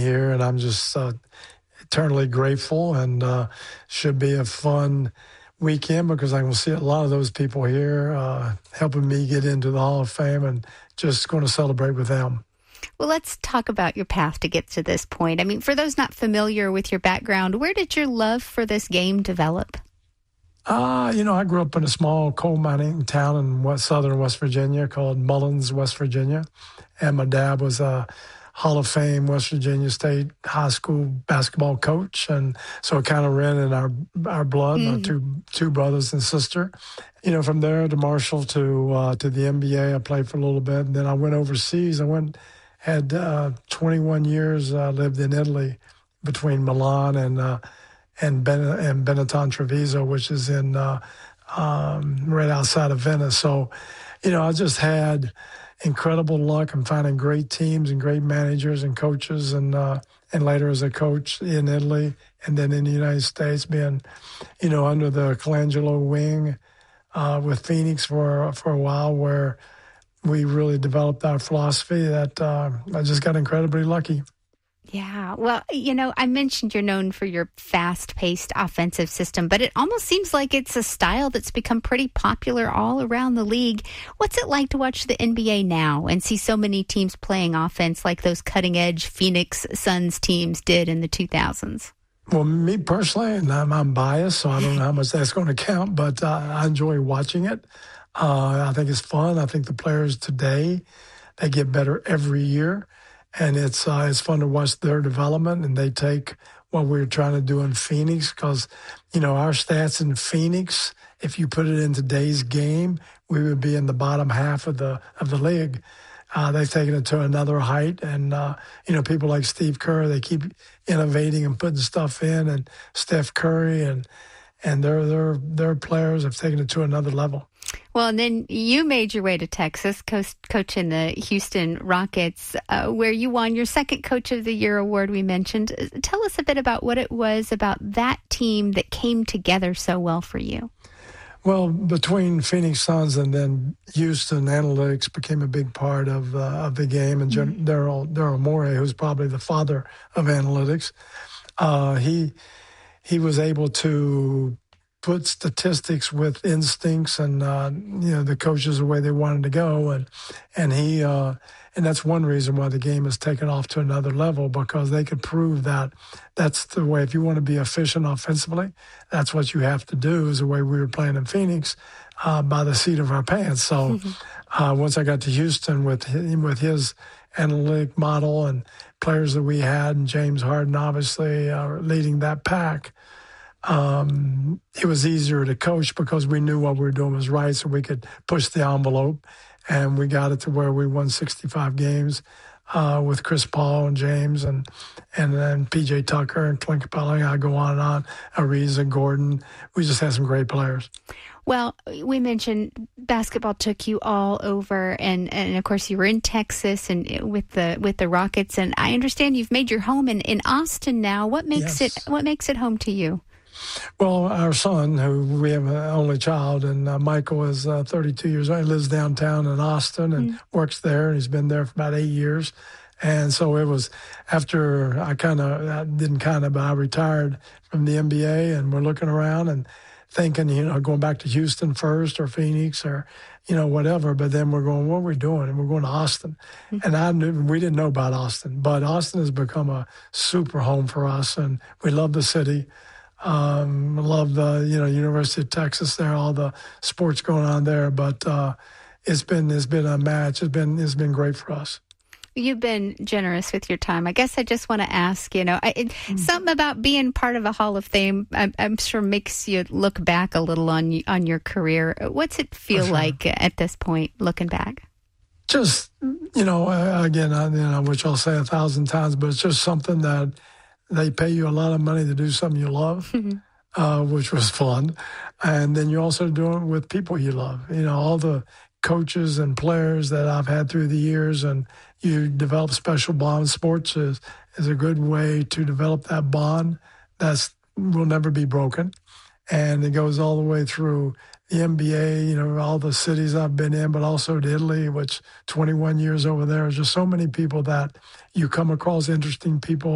here, and I'm just eternally grateful, and should be a fun weekend because I'm going to see a lot of those people here helping me get into the Hall of Fame, and just going to celebrate with them. Well, let's talk about your path to get to this point. I mean, for those not familiar with your background, where did your love for this game develop? I grew up in a small coal mining town in southern West Virginia called Mullins, West Virginia. And my dad was a Hall of Fame West Virginia State high school basketball coach. And so it kind of ran in our blood, my two brothers and sister. From there to Marshall to the NBA, I played for a little bit. And then I went overseas. Had 21 years, lived in Italy between Milan and Benetton Treviso, which is in right outside of Venice. So, I just had incredible luck in finding great teams and great managers and coaches, and later as a coach in Italy, and then in the United States, being, under the Colangelo wing with Phoenix for a while, where we really developed our philosophy that I just got incredibly lucky. Yeah. Well, I mentioned you're known for your fast-paced offensive system, but it almost seems like it's a style that's become pretty popular all around the league. What's it like to watch the NBA now and see so many teams playing offense like those cutting-edge Phoenix Suns teams did in the 2000s? Well, me personally, and I'm biased, so I don't know how much that's going to count, but I enjoy watching it. I think it's fun. I think the players today, they get better every year. And it's fun to watch their development, and they take what we were trying to do in Phoenix because, our stats in Phoenix, if you put it in today's game, we would be in the bottom half of the league. They've taken it to another height, and, people like Steve Kerr, they keep innovating and putting stuff in, and Steph Curry and their players have taken it to another level. Well, and then you made your way to Texas, coaching the Houston Rockets, where you won your second Coach of the Year award we mentioned. Tell us a bit about what it was about that team that came together so well for you. Well, between Phoenix Suns and then Houston, analytics became a big part of the game. And Daryl Morey, who's probably the father of analytics, he was able to put statistics with instincts and the coaches the way they wanted to go, and that's one reason why the game has taken off to another level, because they could prove that that's the way. If you want to be efficient offensively, that's what you have to do. Is the way we were playing in Phoenix by the seat of our pants. So once I got to Houston with his analytic model and players that we had, and James Harden obviously leading that pack. It was easier to coach because we knew what we were doing was right, so we could push the envelope, and we got it to where we won 65 games with Chris Paul and James and then P.J. Tucker and Clint Capella. I go on and on, Ariza, Gordon. We just had some great players. Well, we mentioned basketball took you all over, and of course you were in Texas and with the Rockets, and I understand you've made your home in Austin now. What makes it home to you? Well, our son, who we have an only child, and Michael is 32 years old. He lives downtown in Austin and works there, and he's been there for about 8 years. And so it was after I retired from the NBA, and we're looking around and thinking, going back to Houston first or Phoenix or, whatever. But then we're going, what are we doing? And we're going to Austin. And we didn't know about Austin, but Austin has become a super home for us, and we love the city. I love the University of Texas there, all the sports going on there. But it's been a match. It's been great for us. You've been generous with your time. I guess I just want to ask, something about being part of a Hall of Fame, I'm sure makes you look back a little on your career. What's it feel like at this point, looking back? Just, again, which I'll say 1,000 times, but it's just something that they pay you a lot of money to do something you love, which was fun. And then you also do it with people you love. All the coaches and players that I've had through the years, and you develop special bonds. Sports is a good way to develop that bond will never be broken. And it goes all the way through the NBA, all the cities I've been in, but also to Italy, which 21 years over there. There's just so many people that you come across, interesting people.